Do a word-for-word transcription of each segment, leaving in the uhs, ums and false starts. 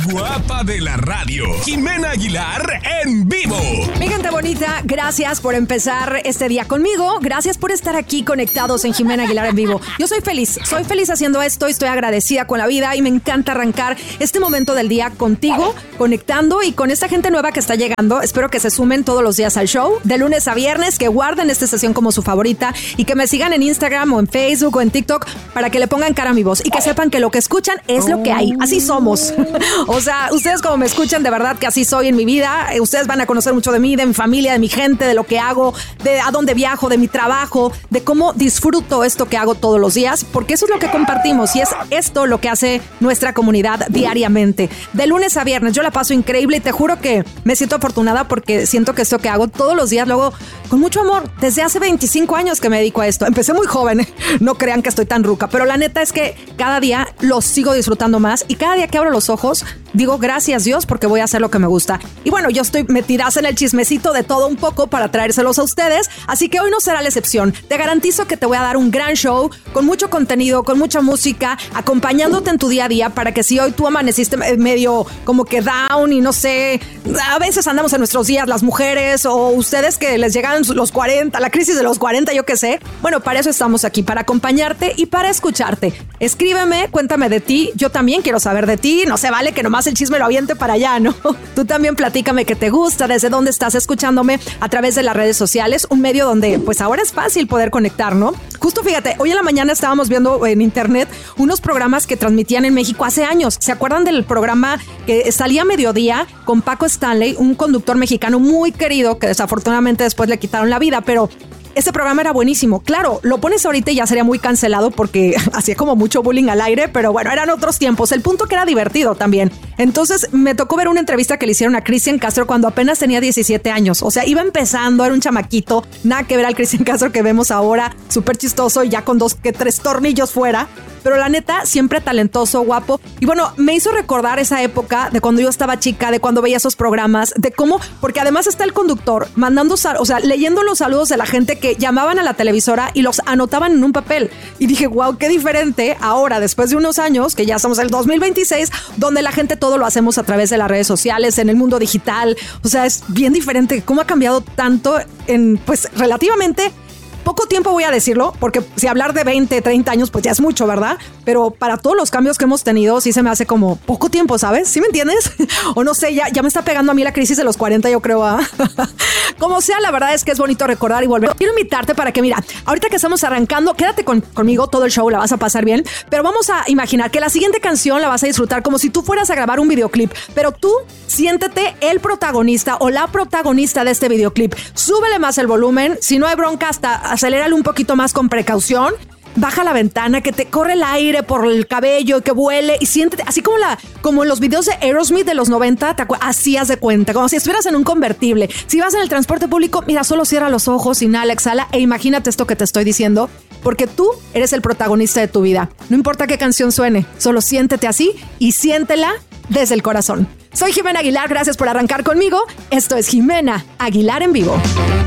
guapa de la radio, Jimena Aguilar en vivo. Mi gente bonita, gracias por empezar este día conmigo. Gracias por estar aquí conectados en Jimena Aguilar en vivo. Yo soy feliz, soy feliz haciendo esto y estoy agradecida con la vida y me encanta arrancar este momento del día contigo, conectando y con esta gente nueva que está llegando. Espero que se sumen todos los días al show, de lunes a viernes, que guarden esta estación como su favorita y que me sigan en Instagram o en Facebook o en TikTok para que le pongan cara a mi voz y que sepan que lo que escuchan es lo que hay. Así somos. O sea, ustedes como me escuchan, de verdad que así soy en mi vida. Ustedes van a conocer mucho de mí, de mi familia, de mi gente, de lo que hago, de a dónde viajo, de mi trabajo, de cómo disfruto esto que hago todos los días, porque eso es lo que compartimos y es esto lo que hace nuestra comunidad diariamente. De lunes a viernes yo la paso increíble y te juro que me siento afortunada porque siento que esto que hago todos los días lo hago con mucho amor. Desde hace veinticinco años que me dedico a esto. Empecé muy joven, ¿eh? No crean que estoy tan ruca, pero la neta es que cada día lo sigo disfrutando más y cada día que abro los ojos digo gracias Dios porque voy a hacer lo que me gusta. Y bueno, yo estoy metidas en el chismecito de todo un poco para traérselos a ustedes, así que hoy no será la excepción. Te garantizo que te voy a dar un gran show con mucho contenido, con mucha música, acompañándote en tu día a día para que si hoy tú amaneciste medio como que down y no sé, a veces andamos en nuestros días las mujeres o ustedes que les llegan los cuarenta, la crisis de los cuarenta, yo qué sé. Bueno, para eso estamos aquí, para acompañarte y para escucharte. Escríbeme, cuéntame de ti, yo también quiero saber de ti, no se vale que nomás el chisme lo aviente para allá, ¿no? Tú también platícame qué te gusta, desde dónde estás escuchándome a través de las redes sociales, un medio donde pues ahora es fácil poder conectar, ¿no? Justo fíjate, hoy en la mañana estábamos viendo en internet unos programas que transmitían en México hace años. ¿Se acuerdan del programa que salía a mediodía con Paco Stanley, un conductor mexicano muy querido que desafortunadamente después le quitaron la vida, pero este programa era buenísimo? Claro, lo pones ahorita y ya sería muy cancelado porque hacía como mucho bullying al aire, pero bueno, eran otros tiempos. El punto que era divertido también. Entonces me tocó ver una entrevista que le hicieron a Cristian Castro cuando apenas tenía diecisiete años. O sea, iba empezando, era un chamaquito, nada que ver al Cristian Castro que vemos ahora, súper chistoso y ya con dos que tres tornillos fuera. Pero la neta, siempre talentoso, guapo. Y bueno, me hizo recordar esa época de cuando yo estaba chica, de cuando veía esos programas, de cómo, porque además está el conductor mandando, o sea, leyendo los saludos de la gente que llamaban a la televisora y los anotaban en un papel. Y dije, wow, qué diferente ahora, después de unos años, que ya estamos en el dos mil veintiséis, donde la gente todo lo hacemos a través de las redes sociales, en el mundo digital. O sea, es bien diferente. ¿Cómo ha cambiado tanto en, pues, relativamente poco tiempo, voy a decirlo, porque si hablar de veinte, treinta años, pues ya es mucho, ¿verdad? Pero para todos los cambios que hemos tenido, sí se me hace como poco tiempo, ¿sabes? ¿Sí me entiendes? O no sé, ya, ya me está pegando a mí la crisis de los cuarenta, yo creo, ¿ah? Como sea, la verdad es que es bonito recordar y volver. Quiero invitarte para que, mira, ahorita que estamos arrancando, quédate con, conmigo todo el show, la vas a pasar bien, pero vamos a imaginar que la siguiente canción la vas a disfrutar como si tú fueras a grabar un videoclip, pero tú siéntete el protagonista o la protagonista de este videoclip. Súbele más el volumen, si no hay bronca, hasta acelérale un poquito más con precaución. Baja la ventana, que te corre el aire por el cabello, que vuele y siéntete, así como la como en los videos de Aerosmith de los noventa, te acu- así haz de cuenta, como si estuvieras en un convertible. Si vas en el transporte público, mira, solo cierra los ojos, inhala, exhala e imagínate esto que te estoy diciendo, porque tú eres el protagonista de tu vida. No importa qué canción suene, solo siéntete así y siéntela desde el corazón. Soy Jimena Aguilar, gracias por arrancar conmigo. Esto es Jimena Aguilar en vivo.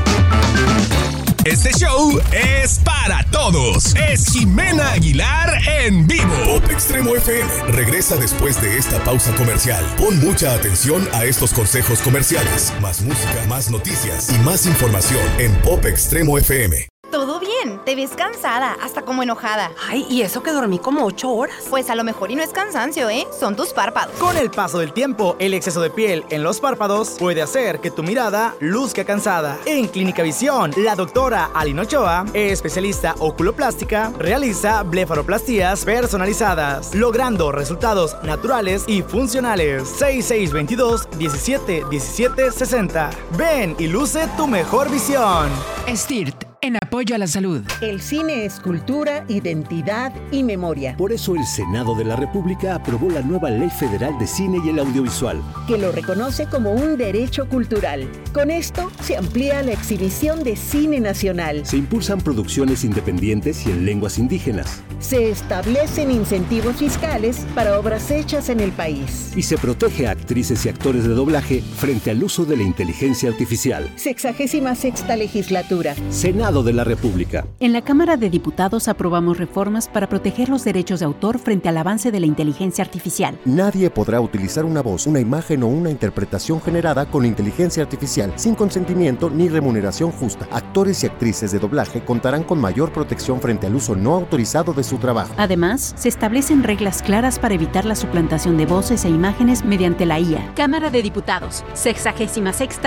Este show es para todos. Es Jimena Aguilar en vivo. Pop Extremo F M regresa después de esta pausa comercial. Pon mucha atención a estos consejos comerciales. Más música, más noticias y más información en Pop Extremo F M. Todo bien, te ves cansada, hasta como enojada. Ay, ¿y eso que dormí como ocho horas? Pues a lo mejor y no es cansancio, ¿eh? Son tus párpados. Con el paso del tiempo, el exceso de piel en los párpados puede hacer que tu mirada luzca cansada. En Clínica Visión, la doctora Aline Ochoa, especialista oculoplástica, realiza blefaroplastías personalizadas, logrando resultados naturales y funcionales. seis seis dos dos, diecisiete diecisiete sesenta. Ven y luce tu mejor visión. STIRT, en apoyo a la salud. El cine es cultura, identidad y memoria. Por eso el Senado de la República aprobó la nueva Ley Federal de Cine y el Audiovisual, que lo reconoce como un derecho cultural. Con esto se amplía la exhibición de cine nacional. Se impulsan producciones independientes y en lenguas indígenas. Se establecen incentivos fiscales para obras hechas en el país. Y se protege a actrices y actores de doblaje frente al uso de la inteligencia artificial. Sexagésima sexta legislatura. Senado de la la República. En la Cámara de Diputados aprobamos reformas para proteger los derechos de autor frente al avance de la inteligencia artificial. Nadie podrá utilizar una voz, una imagen o una interpretación generada con inteligencia artificial sin consentimiento ni remuneración justa. Actores y actrices de doblaje contarán con mayor protección frente al uso no autorizado de su trabajo. Además, se establecen reglas claras para evitar la suplantación de voces e imágenes mediante la I A. Cámara de Diputados, sexagésima sexta